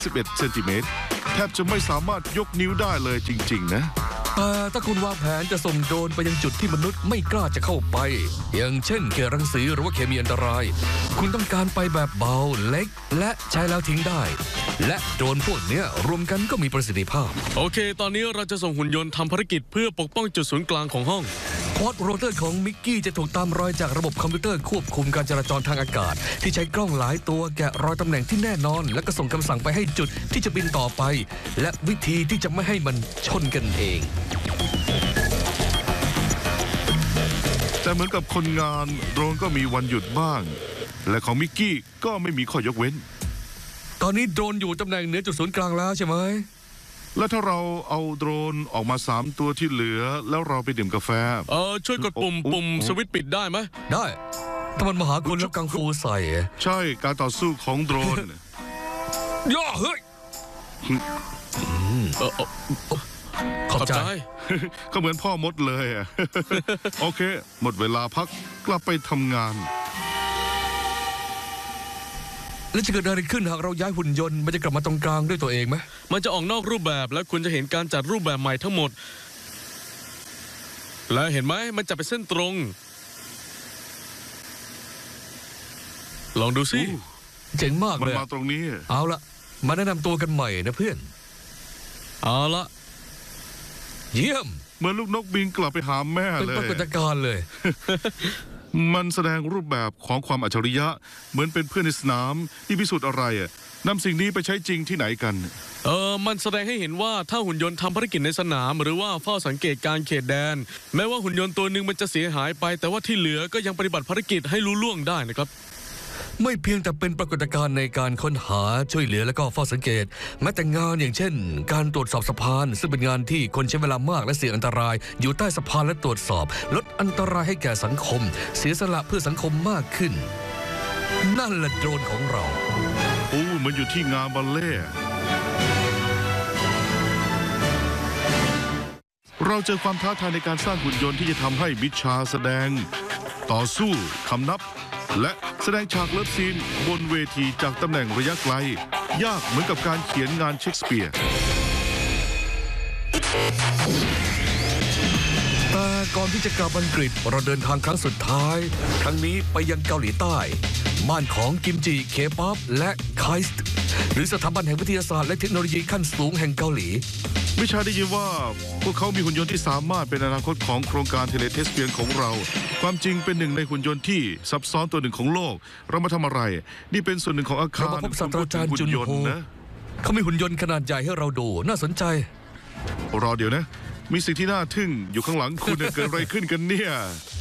11 เซนติเมตรแทบจะไม่สามารถยกนิ้วได้เลยจริงๆนะถ้าคุณวางแผนจะส่งโดรนไปยังจุดที่มนุษย์ไม่กล้าจะเข้าไปอย่างเช่นเขตรังสีหรือว่าเคมีอันตรายคุณต้องการไปแบบเบาเล็กและใช้แล้วทิ้งได้และโดรนพวกนี้รวมกันก็มีประสิทธิภาพโอเคตอนนี้เราจะส่งหุ่นยนต์ทำภารกิจเพื่อปกป้องจุดศูนย์กลางของห้องควอดโรเตอร์ของมิกกี้จะถูกตามรอยจากระบบคอมพิวเตอร์ควบคุมการจราจรทางอากาศที่ใช้กล้องหลายตัวแกะรอยตำแหน่งที่แน่นอนแล้วก็ส่งคำสั่งไปให้จุดที่จะบินต่อไปและวิธีที่จะไม่ให้มันชนกันเองแต่เหมือนกับคนงานโดรนก็มีวันหยุดบ้างและของมิกกี้ก็ไม่มีข้อยกเว้นตอนนี้โดรนอยู่ตำแหน่งเหนือจุดศูนย์กลางแล้วใช่ไหมแล้วถ้าเราเอาโดรนออกมา3ตัวที่เหลือแล้วเราไปดื่มกาแฟช่วยกดปุ่มสวิตช์ปิดได้ไหมได้ถ้ามันมาหาคุณแล้วกังฟูใส่ใช่การต่อสู้ของโดรนย่อเฮ้ยขอบใจก็เหมือนพ่อมดเลยโอเคหมดเวลาพักกลับไปทำงานแล้วจะเกิดอะไรขึ้นหากเราย้ายหุ่นยนต์มันจะกลับมาตรงกลางด้วยตัวเองไหมมันจะออกนอกรูปแบบและคุณจะเห็นการจัดรูปแบบใหม่ทั้งหมดและเห็นไหมมันจะเป็นเส้นตรงลองดูสิเจ๋งมากเลยมันมาตรงนี้เอาละมาแนะนำตัวกันใหม่นะเพื่อนเอาละเยี่ยมเหมือนลูกนกบินกลับไปหาแม่เลยเป็นปรากฏการณ์เลยมันแสดงรูปแบบของความอัจฉริยะเหมือนเป็นเพื่อนในสนามที่พิสูจน์อะไรนำสิ่งนี้ไปใช้จริงที่ไหนกันมันแสดงให้เห็นว่าถ้าหุ่นยนต์ทำภารกิจในสนามหรือว่าเฝ้าสังเกตการเขตแดนแม้ว่าหุ่นยนต์ตัวหนึ่งมันจะเสียหายไปแต่ว่าที่เหลือก็ยังปฏิบัติภารกิจให้ลุล่วงได้นะครับไม่เพียงแต่เป็นปรากฏการณ์ในการค้นหาช่วยเหลือและก็เฝ้าสังเกตแม้แต่งานอย่างเช่นการตรวจสอบสะพานซึ่งเป็นงานที่คนใช้เวลามากและเสี่ยงอันตรายอยู่ใต้สะพานและตรวจสอบลดอันตรายให้แก่สังคมเสียสละเพื่อสังคมมากขึ้นนั่นแหละโดรนของเรามันอยู่ที่งานบัลเล่เราเจอความท้าทายในการสร้างหุ่นยนต์ที่จะทำให้มิชชาแสดงต่อสู้คำนับและแสดงฉากเลิฟซีนบนเวทีจากตำแหน่งระยะไกลยากเหมือนกับการเขียนงานเชคสเปียร์แต่ก่อนที่จะกลับอังกฤษเราเดินทางครั้งสุดท้ายครั้งนี้ไปยังเกาหลีใต้บ้านของกิมจิเคป๊อปและไคส์หรือสถาบันแห่งวิทยาศาสตร์และเทคโนโลยีขั้นสูงแห่งเกาหลีวิชาได้ยินว่าพวกเขามีหุ่นยนต์ที่สามารถเป็นอนาคตของโครงการเทเลเทสเปียนของเราความจริงเป็นหนึ่งในหุ่นยนต์ที่ซับซ้อนตัวหนึ่งของโลกเรามาทำอะไรนี่เป็นส่วนหนึ่งของอาคารเรามาพบศาสตราจารย์จุนโฮเขามีหุ่นยนต์ขนาดใหญ่ให้เราดูน่าสนใจรอเดี๋ยวนะมีสิ่งที่น่าทึ่งอยู่ข้างหลังคุณเกิดอะไรขึ้นกันเนี่ย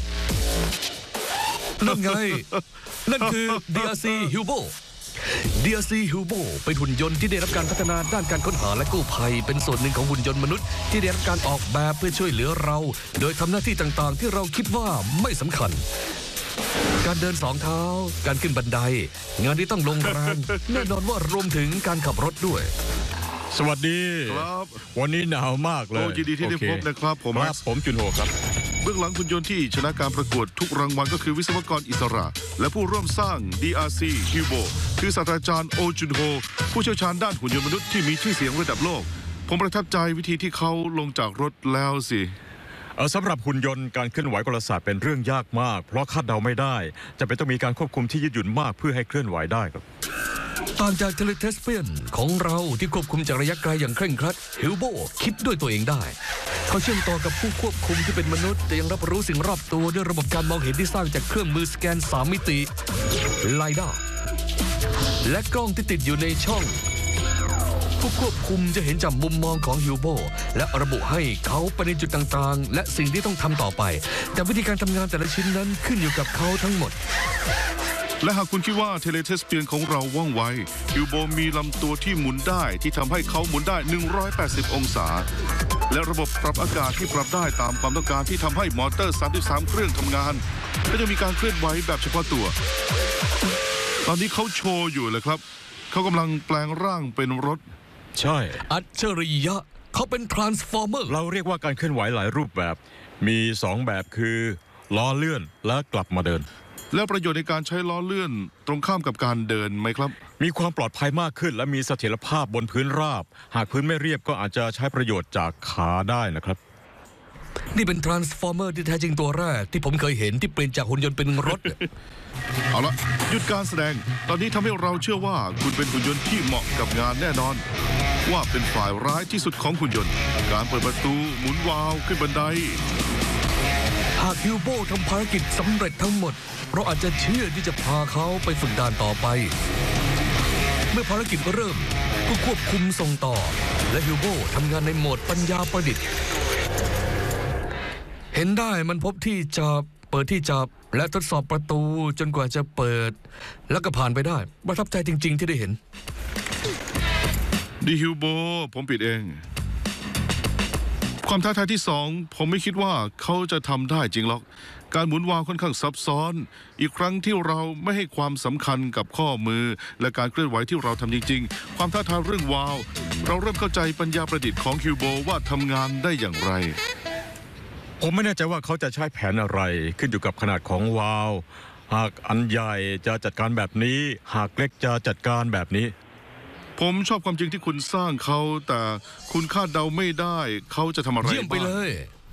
นั่นไงนั่นคือ DRC Hubo DRC Hubo เป็นหุ่นยนต์ที่ได้รับการพัฒนาด้านการค้นหาและกู้ภัยเป็นส่วนหนึ่งของหุ่นยนต์มนุษย์ที่ได้รับการออกแบบเพื่อช่วยเหลือเราโดยทำหน้าที่ต่างๆที่เราคิดว่าไม่สำคัญการเดินสองเท้าการขึ้นบันไดงานที่ต้องลงแรงแน่นอนว่ารวมถึงการขับรถด้วยสวัสดีครับวันนี้หนาวมากเลยยินดีที่ได้พบนะครับผมจุนโฮครับเบื้องหลังหุ่นยนต์ที่ชนะการประกวดทุกรางวัลก็คือวิศวกรอิสระและผู้ร่วมสร้าง DRC Hubo คือศาสตราจารย์โอจุนโฮผู้เชี่ยวชาญด้านหุ่นยนต์มนุษย์ที่มีชื่อเสียงระดับโลกผมประทับใจวิธีที่เขาลงจากรถแล้วสิสำหรับหุ่นยนต์การเคลื่อนไหวกลศาสตร์เป็นเรื่องยากมากเพราะคาดเดาไม่ได้จะเป็นต้องมีการควบคุมที่ยืดหยุ่นมากเพื่อให้เคลื่อนไหวได้ครับต่างจากเทเลเทสเปียนของเราที่ควบคุมจากระยะไกลอย่างเคร่งครัดฮิวโบคิดด้วยตัวเองได้เขาเชื่อมต่อกับผู้ควบคุมที่เป็นมนุษย์แต่ยังรับรู้สิ่งรอบตัวด้วยระบบการมองเห็นที่สร้างจากเครื่องมือสแกน3มิติไลด้าและกล้องที่ติดอยู่ในช่องผู้ควบคุมจะเห็นจากมุมมองของฮิวโบและระบุให้เขาไปในจุดต่างๆและสิ่งที่ต้องทำต่อไปแต่วิธีการทำงานแต่ละชิ้นนั้นขึ้นอยู่กับเขาทั้งหมดและหากคุณคิดว่าเทเลเทสเปียนของเราว่องไวฮิวโบมีลำตัวที่หมุนได้ที่ทำให้เขาหมุนได้180องศาและระบบปรับอากาศที่ปรับได้ตามความต้องการที่ทำให้มอเตอร์33เครื่องทำงานและยังมีการเคลื่อนไหวแบบเฉพาะตัวตอนนี้เขาโชว์อยู่เลยครับเขากำลังแปลงร่างเป็นรถใช่อัจฉริยะเขาเป็นทรานส์ฟอร์เมอร์เราเรียกว่าการเคลื่อนไหวหลายรูปแบบมี2แบบคือล้อเลื่อนและกลับมาเดินแล้วประโยชน์ในการใช้ล้อเลื่อนตรงข้ามกับการเดินไหมครับมีความปลอดภัยมากขึ้นและมีเสถียรภาพบนพื้นราบ หากพื้นไม่เรียบก็อาจจะใช้ประโยชน์จากขาได้นะครับนี่เป็นทรานส์ฟอร์เมอร์ที่แท้จริงตัวแรกที่ผมเคยเห็นที่เปลี่ยนจากหุ่นยนต์เป็นรถเอาละหยุดการแสดงตอนนี้ทำให้เราเชื่อว่าคุณเป็นหุ่นยนต์ที่เหมาะกับงานแน่นอน ว่าเป็นฝ่ายร้ายที่สุดของหุ่นยนต์ การเปิดประตูหมุนวาล์วขึ้นบันไดหากฮิวโบทำภารกิจสำเร็จทั้งหมดเราอาจจะเชื่อที่จะพาเขาไปฝึกด่านต่อไป เมื่อภารกิจเริ่มก็ควบคุมส่งต่อ และฮิวโบทำงานในโหมดปัญญาประดิษฐ์ เห็นได้มันพบที่จับเปิดที่จับและทดสอบประตูจนกว่าจะเปิด แล้วก็ผ่านไปได้ประทับใจจริง ๆ ที่ได้เห็นดีฮิวโบผมปิดเอง ความท้าทายที่สองผมไม่คิดว่าเขาจะทำได้จริงหรอก การหมุนวาล์วค่อนข้างซับซ้อน อีกครั้งที่เราไม่ให้ความสำคัญกับข้อมือ และการเคลื่อนไหวที่เราทำจริงๆ ความท้าทายเรื่องวาล์วเราเริ่มเข้าใจปัญญาประดิษฐ์ของฮิวโบว่าทำงานได้อย่างไรผมไม่แน่ใจว่าเขาจะใช้แผนอะไรขึ้นอยู่กับขนาดของวาล์วหากอันใหญ่จะจัดการแบบนี้ หากเล็กจะจัดการแบบนี้ผมชอบความจริงที่คุณสร้างเขา แต่คุณคาดเดาไม่ได้เขาจะทำอะไรเยี่ยมไปบ้างเลย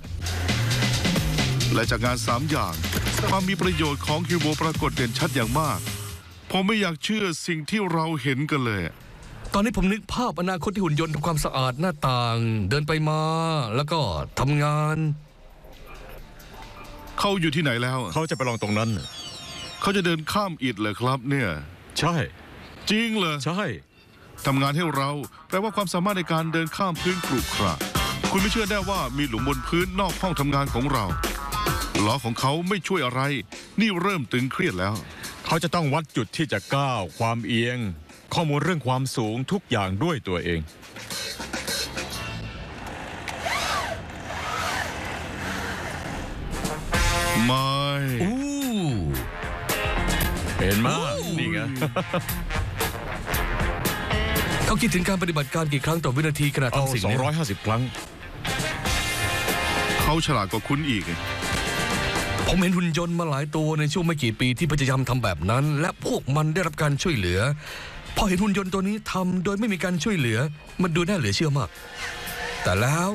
และจากงาน3อย่าง ความมีประโยชน์ของฮิวโบปรากฏเด่นชัดอย่างมาก ผมไม่อยากเชื่อสิ่งที่เราเห็นกันเลยตอนนี้ผมนึกภาพอนาคตที่หุ่นยนต์ทำความสะอาดหน้าต่าง เดินไปมาแล้วก็ทำงานเขาอยู่ที่ไหนแล้วเขาจะไปลองตรงนั้นเขาจะเดินข้ามอิฐเหรอครับเนี่ยใช่จริงเหรอใช่ทำงานให้เราแปลว่าความสามารถในการเดินข้ามพื้นกรุขระคุณไม่เชื่อแน่ว่ามีหลุมบนพื้นนอกห้องทำงานของเราล้อของเขาไม่ช่วยอะไร นี่เริ่มตึงเครียดแล้วเขาจะต้องวัดจุดที่จะก้าวความเอียง ข้อมูลเรื่องความสูงทุกอย่างด้วยตัวเองไม่อู้เห็นไหมนี่ไงเขาคิดถึงการปฏิบัติการกี่ครั้งต่อวินาทีขณะเอาทำสิ่งนี้ 250 ครั้งเขาฉลาดกว่าคุณอีกผมเห็นหุ่นยนต์มาหลายตัวในช่วงไม่กี่ปีที่พยายามทำแบบนั้น และพวกมันได้รับการช่วยเหลือ พอเห็นหุ่นยนต์ตัวนี้ทำโดยไม่มีการช่วยเหลือ มันดูน่าเหลือเชื่อมาก แต่แล้ว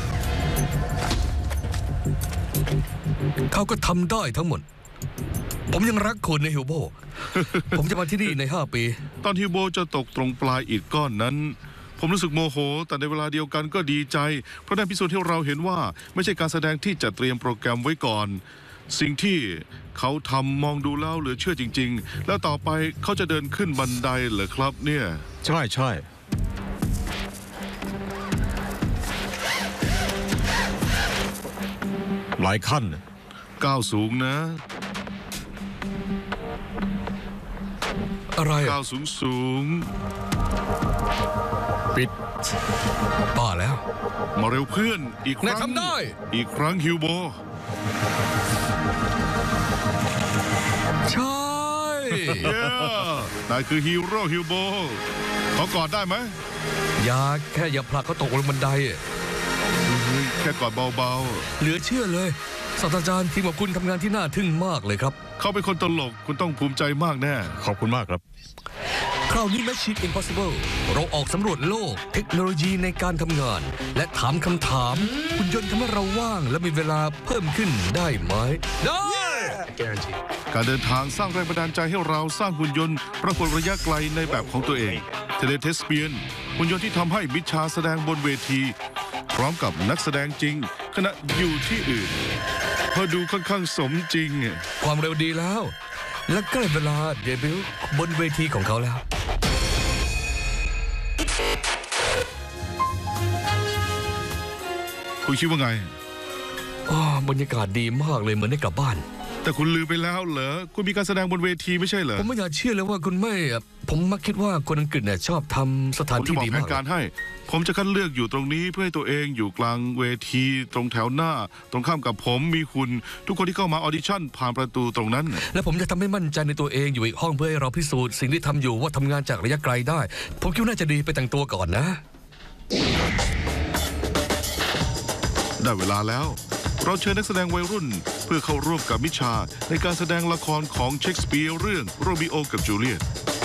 เขาก็ทำได้ทั้งหมด ผมยังรักคุณในฮิวโบ ผมจะมาที่นี่ใน5 ปีตอนฮิวโบจะตกตรงปลายอิฐก้อนนั้น ผมรู้สึกโมโห แต่ในเวลาเดียวกันก็ดีใจ เพราะได้พิสูจน์ให้เราเห็นว่าไม่ใช่การแสดงที่จะเตรียมโปรแกรมไว้ก่อน สิ่งที่เขาทำมองดูแล้วเหลือเชื่อจริง ๆ แล้วต่อไปเขาจะเดินขึ้นบันไดเหรอครับเนี่ยใช่ใช่หลายขั้นก้าวสูงนะอะไรก้าวสูงปิดบ้าแล้วมาเร็วเพื่อนอีกครั้นายทำได้อีกครั้งฮิวโบใช่เย้นายคือฮีโร่ฮิวโบเขากอดได้ไหมอย่าผลักเขาตกลงบันไดแค่กอดเบาเหลือเชื่อเลยศาสตราจารย์ทีมของคุณทำงานที่น่าทึ่งมากเลยครับๆ เขาเป็นคนตลกคุณต้องภูมิใจมากแน่ขอบคุณมากครับคราวนี้ Mission Impossible เราออกสำรวจโลก เทคโนโลยีในการทำงาน และถามคำถามหุ่นยนต์ทำให้เราว่างและมีเวลาเพิ่มขึ้นได้ไหม ได้การเดินทางสร้างแรงบันดาลใจให้เราสร้างหุ่นยนต์ประกวดระยะไกลในแบบของตัวเองเทเลเทสเปียนหุ่นยนต์ที่ทำให้มิชชาแสดงบนเวที พร้อมกับนักแสดงจริง ขณะอยู่ที่อื่นเพอดูค่อนข้างสมจริงความเร็วดีแล้ว และใกล้เวลาเดบิวต์บนเวทีของเขาแล้วคุณคิดว่าไงบรรยากาศดีมากเลยเหมือนได้กลับบ้านแต่คุณลืมไปแล้วเหรอคุณมีการแสดงบนเวทีไม่ใช่เหรอผมไม่อยากเชื่อเลยว่าคุณไม่ผมมักคิดว่าคนอังกฤษเนี่ยชอบทำสถาผนมจะที่บอกดีแผมาน กการให้ ผมจะคัดเลือกอยู่ตรงนี้เพื่อให้ตัวเองอยู่กลางเวทีตรงแถวหน้า ตรงข้ามกับผมมีคุณทุกคนที่เข้ามาออดิชั่นผ่านประตูตรงนั้นและผมจะทำให้มั่นใจในตัวเองอยู่อีกห้องเพื่อให้เราพิสูจน์สิ่งที่ทำอยู่ว่าทำงานจากระยะไกลได้ ผมคิดว่าน่าจะดีไปแต่งตัวก่อนนะได้เวลาแล้วเราเชิญนักแสดงวัยรุ่นเพื่อเข้าร่วมกับมิชาในการแสดงละครของเชคสเปียร์เรื่องโรมิโอกับจูเลียต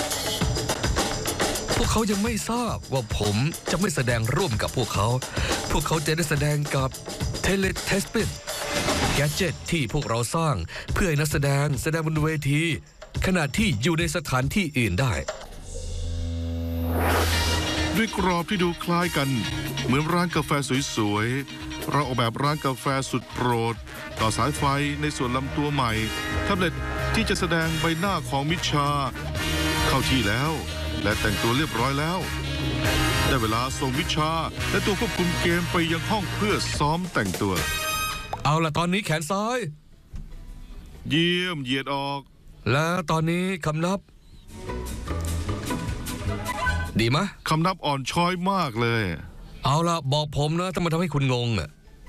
พวกเขายังไม่ทราบว่าผมจะไม่แสดงร่วมกับพวกเขา พวกเขาจะได้แสดงกับเทเลเทสเปียนแกดเจ็ตที่พวกเราสร้างเพื่อให้นักแสดงบนเวทีขณะที่อยู่ในสถานที่อื่นได้ด้วยกรอบที่ดูคล้ายกันเหมือนร้านกาแฟสวยๆเราออกแบบร้านกาแฟสุดโปรดต่อสายไฟในส่วนลำตัวใหม่แท็บเล็ตที่จะแสดงใบหน้าของมิชาเข้าที่แล้วและแต่งตัวเรียบร้อยแล้วได้เวลาส่งมิชาและตัวควบคุมเกมไปยังห้องเพื่อซ้อมแต่งตัวเอาล่ะตอนนี้แขนซ้ายเยี่ยมเหยียดออกและตอนนี้คำนับ ดีมะคำนับอ่อนช้อยมากเลยเอาล่ะบอกผมนะถ้ามันทำให้คุณงงอ่ะ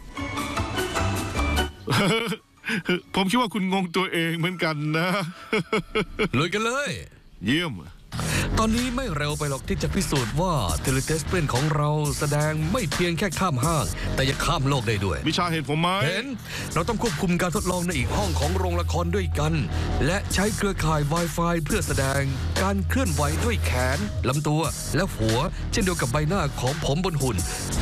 ผมคิดว่าคุณงงตัวเองเหมือนกันนะลุยกันเลยเยี่ยมตอนนี้ไม่เร็วไปหรอกที่จะพิสูจน์ว่าเทเลเทสเปนของเราแสดงไม่เพียงแค่ข้ามห้าง แต่ยังข้ามโลกได้ด้วยมิชาเห็นผมไหมเห็นเราต้องควบคุมการทดลองในอีกห้องของโรงละครด้วยกัน และใช้เครือข่าย Wi-Fi เพื่อแสดงการเคลื่อนไหวด้วยแขนลำตัวและหัว เช่นเดียวกับใบหน้าของผมบนหุ่น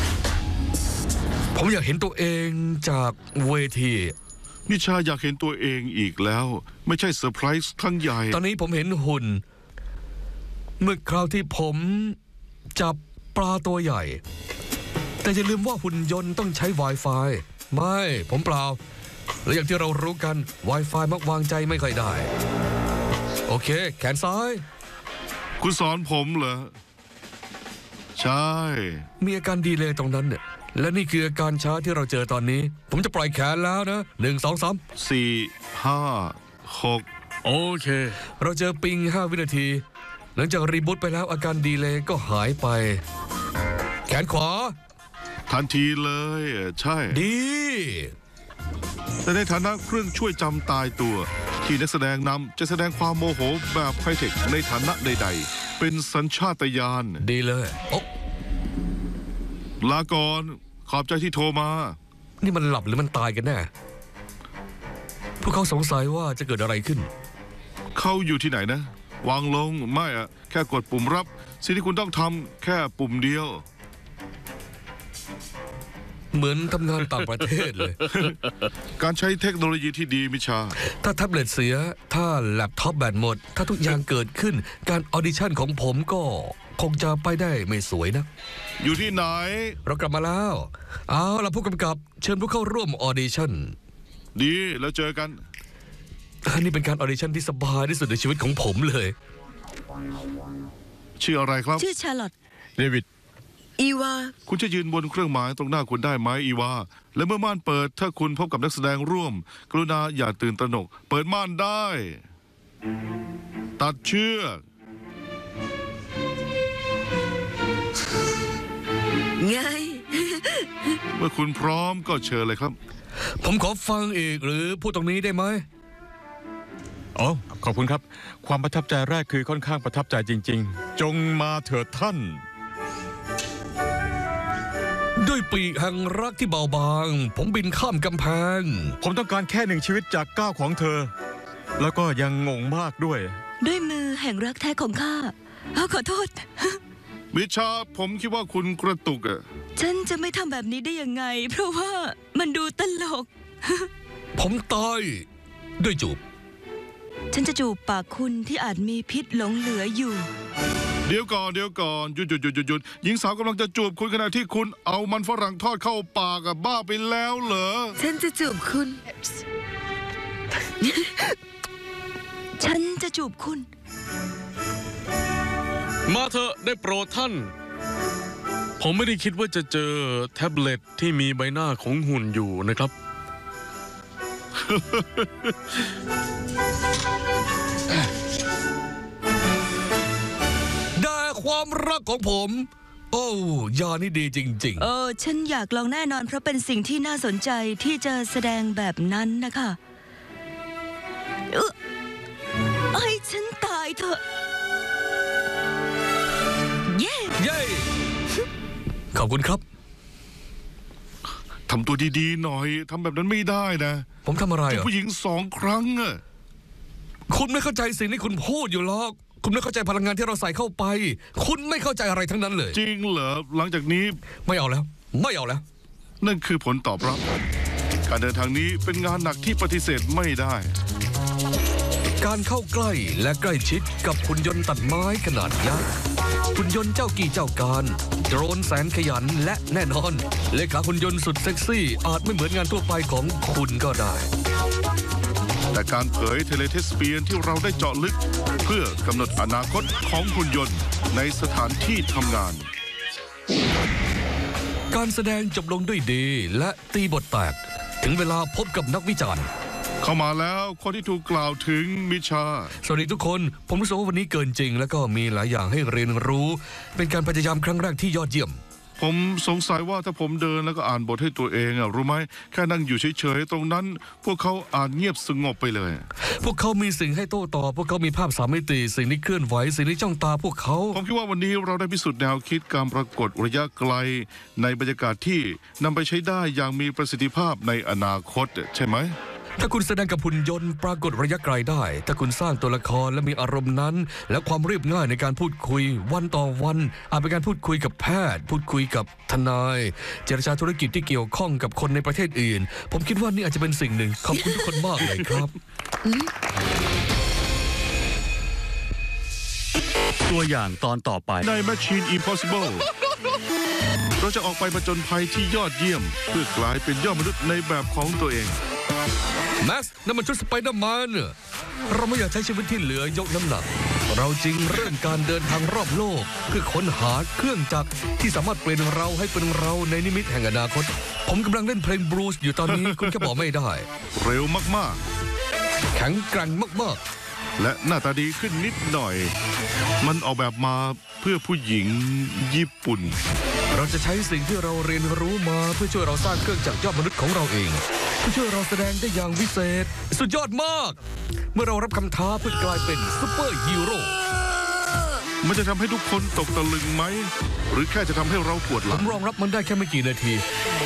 ผมอยากเห็นตัวเองจากเวทีมิชาอยากเห็นตัวเองอีกแล้ว ไม่ใช่เซอร์ไพรส์ครั้งใหญ่ตอนนี้ผมเห็นหุ่น เมื่อคราวที่ผมจับปลาตัวใหญ่ แต่อย่าลืมว่าหุ่นยนต์ต้องใช้ Wi-Fi ไม่ผมเปล่า และอย่างที่เรารู้กัน Wi-Fi มักวางใจไม่ค่อยได้ โอเค แขนซ้ายคุณสอนผมเหรอ ใช่มีอาการดีเลย์ตรงนั้นเนี่ยและนี่คืออาการช้าที่เราเจอตอนนี้ ผมจะปล่อยแขนแล้วนะ1 2 3 4 5 6 โอเคเราเจอปิง5 วินาที หลังจากรีบูตไปแล้วอาการดีเลย์ก็หายไป แขนขวาทันทีเลย ใช่ดีแต่ในฐานะเครื่องช่วยจำตายตัว ที่นักแสดงนำจะแสดงความโมโหแบบไฮเทคในฐานะใดๆ เป็นสัญชาตญาณดีเลยโอ้ลาก่อนขอบใจที่โทรมานี่มันหลับหรือมันตายกันแน่ พวกเขาสงสัยว่าจะเกิดอะไรขึ้นเขาอยู่ที่ไหนนะ วางลงไม่อะแค่กดปุ่มรับ สิ่งที่คุณต้องทำแค่ปุ่มเดียวเหมือนทำงานต่างประเทศเลยการใช้เทคโนโลยีที่ดีมิชาถ้าแท็บเล็ตเสีย ถ้าแล็ปท็อปแบตหมด ถ้าทุกอย่างเกิดขึ้น การออดิชั่นของผมก็คงจะไปได้ไม่สวยนะอยู่ที่ไหนเรากลับมาแล้ว เอาล่ะผู้กำกับเชิญผู้เข้าร่วมออดิชั่นดีแล้วเจอกันนี่เป็นการออดิชั่นที่สบายที่สุดในชีวิตของผมเลยชื่ออะไรครับชื่อชาร์ลอตเดวิดอีวาคุณจะยืนบนเครื่องหมายตรงหน้าคุณได้ไหมอีวา และเมื่อม่านเปิดถ้าคุณพบกับนักแสดงร่วม กรุณาอย่าตื่นตระหนก เปิดม่านได้ ตัดเชือกไงเมื่อคุณพร้อมก็เชิญเลยครับผมขอฟังอีกหรือพูดตรงนี้ได้ไหมอ๋อ ขอบคุณครับ ความประทับใจแรกคือค่อนข้างประทับใจจริง ๆ จงมาเถิดท่านด้วยปีกแห่งรักที่เบาบาง ผมบินข้ามกำแพงผมต้องการแค่1 ชีวิตจากก้าวของเธอ แล้วก็ยังงงมากด้วยด้วยมือแห่งรักแท้ของข้าขอโทษมิชาผมคิดว่าคุณกระตุกอะฉันจะไม่ทำแบบนี้ได้ยังไง เพราะว่ามันดูตลกผมตายด้วยจูบฉันจะจูบปากคุณที่อาจมีพิษหลงเหลืออยู่เดี๋ยวก่อนหยุดหญิงสาวกำลังจะจูบคุณขณะที่คุณเอามันฝรั่งทอดเข้าปากอะบ้าไปแล้วเหรอฉันจะจูบคุณ ฉันจะจูบคุณมาเถอะได้โปรดท่าน ผมไม่ได้คิดว่าจะเจอแท็บเล็ตที่มีใบหน้าของหุ่นอยู่นะครับได้ความรักของผม โอ้ยานี่ดีจริงฉันอยากลองแน่นอนเพราะเป็นสิ่งที่น่าสนใจที่จะแสดงแบบนั้นนะคะให้ฉันตายเถอะ เย้ๆ เย้ ขอบคุณครับทำตัวดีๆหน่อยทำแบบนั้นไม่ได้นะผมทำอะไรอ่ะผู้หญิง2 ครั้งอะคุณไม่เข้าใจสิ่งที่คุณพูดอยู่หรอกคุณไม่เข้าใจพลังงานที่เราใส่เข้าไป คุณไม่เข้าใจอะไรทั้งนั้นเลยจริงเหรอหลังจากนี้ไม่เอาแล้ว ไม่เอาแล้วนั่นคือผลตอบรับ การเดินทางนี้เป็นงานหนักที่ปฏิเสธไม่ได้การเข้าใกล้และใกล้ชิดกับหุ่นยนต์ตัดไม้ขนาดยักษ์หุ่นยนต์เจ้ากี่เจ้าการโดรนแสนขยันและแน่นอนเลขาหุ่นยนต์สุดเซ็กซี่อาจไม่เหมือนงานทั่วไปของคุณก็ได้แต่การเผยเทเลเทสเปียนที่เราได้เจาะลึก เพื่อกำหนดอนาคตของหุ่นยนต์ในสถานที่ทำงานการแสดงจบลงด้วยดีและตีบทแตกถึงเวลาพบกับนักวิจารณ์เข้ามาแล้วคนที่ถูกกล่าวถึงมิชาสวัสดีทุกคนผมรู้สึกว่าวันนี้เกินจริง แล้วก็มีหลายอย่างให้เรียนรู้ เป็นการพยายามครั้งแรกที่ยอดเยี่ยมผมสงสัยว่าถ้าผมเดินแล้วก็อ่านบทให้ตัวเองอะรู้ไหมแค่นั่งอยู่เฉยๆตรงนั้น พวกเขาอาจเงียบสงบไปเลยพวกเขามีสิ่งให้โต้ตอบพวกเขามีภาพ3 มิติสิ่งที่เคลื่อนไหวสิ่งที่จ้องตาพวกเขาผมคิดว่าวันนี้เราได้พิสูจน์แนวคิดการปรากฏระยะไกล ในบรรยากาศที่นำไปใช้ได้อย่างมีประสิทธิภาพในอนาคตใช่ไหมถ้าคุณแสดงกับหุ่นยนต์ปรากฏระยะไกลได้ ถ้าคุณสร้างตัวละครและมีอารมณ์นั้น และความเรียบง่ายในการพูดคุยวันต่อวันอาจเป็นการพูดคุยกับแพทย์ พูดคุยกับทนาย เจรจาธุรกิจที่เกี่ยวข้องกับคนในประเทศอื่น ผมคิดว่านี่อาจจะเป็นสิ่งหนึ่งขอบคุณทุกคนมากเลยครับตัวอย่างตอนต่อไปใน Machine Impossible เราจะออกไปผจญภัยที่ยอดเยี่ยม เพื่อกลายเป็นยอดมนุษย์ในแบบของตัวเองแม็กซ์นั่นมันชุดสไปเดอร์แมนเนี่ยเราไม่อยากใช้ชีวิตที่เหลือยกน้ำหนัก เราจึงเริ่มการเดินทางรอบโลก เพื่อค้นหาเครื่องจักรที่สามารถเปลี่ยนเราให้เป็นเราในนิมิตแห่งอนาคต ผมกำลังเล่นเพลงบลูส์อยู่ตอนนี้ คุณแค่บอกไม่ได้เร็วมากแข็งแกร่งมากๆ และหน้าตาดีขึ้นนิดหน่อย มันออกแบบมาเพื่อผู้หญิงญี่ปุ่นๆ เราจะใช้สิ่งที่เราเรียนรู้มาเพื่อช่วยเราสร้างเครื่องจักรยอดมนุษย์ของเราเองเพื่อช่วยเราแสดงได้อย่างวิเศษ สุดยอดมาก เมื่อเรารับคำท้าเพื่อกลายเป็นซูเปอร์ฮีโร่มันจะทำให้ทุกคนตกตะลึงไหม หรือแค่จะทำให้เราปวดหผลัมงรองรับมันได้แค่ไม่กี่นาที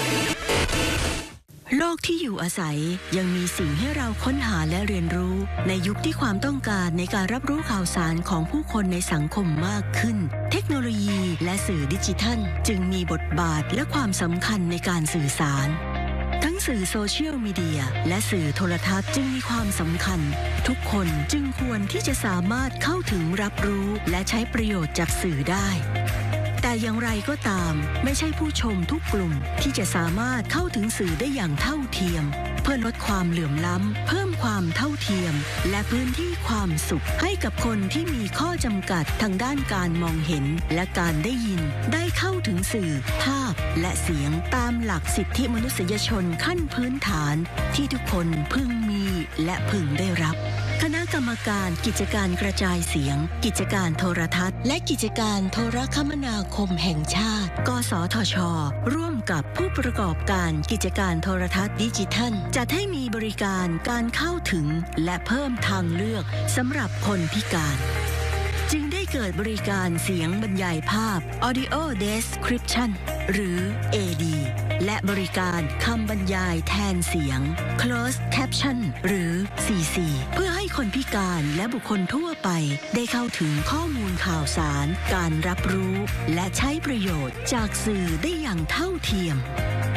โลกที่อยู่อาศัยยังมีสิ่งให้เราค้นหาและเรียนรู้ในยุคที่ความต้องการในการรับรู้ข่าวสารของผู้คนในสังคมมากขึ้น เทคโนโลยีและสื่อดิจิทัลจึงมีบทบาทและความสำคัญในการสื่อสาร ทั้งสื่อโซเชียลมีเดียและสื่อโทรทัศน์จึงมีความสำคัญ ทุกคนจึงควรที่จะสามารถเข้าถึงรับรู้และใช้ประโยชน์จากสื่อได้ แต่อย่างไรก็ตามไม่ใช่ผู้ชมทุกกลุ่มที่จะสามารถเข้าถึงสื่อได้อย่างเท่าเทียม เพื่อลดความเหลื่อมล้ำเพิ่มความเท่าเทียม และพื้นที่ความสุขให้กับคนที่มีข้อจำกัดทางด้านการมองเห็นและการได้ยินได้เข้าถึงสื่อภาพและเสียงตามหลักสิทธิมนุษยชนขั้นพื้นฐานที่ทุกคนพึงมีและพึงได้รับคณะกรรมการกิจการกระจายเสียงกิจการโทรทัศน์และกิจการโทรคมนาคมแห่งชาติกสทช.ร่วมกับผู้ประกอบการกิจการโทรทัศน์ดิจิทัลจัดให้มีบริการการเข้าถึงและเพิ่มทางเลือกสำหรับคนพิการ จึงได้เกิดบริการเสียงบรรยายภาพ Audio Description หรือ AD และบริการคำบรรยายแทนเสียง Closed Caption หรือ CC เพื่อให้คนพิการและบุคคลทั่วไปได้เข้าถึงข้อมูลข่าวสาร การรับรู้และใช้ประโยชน์จากสื่อได้อย่างเท่าเทียม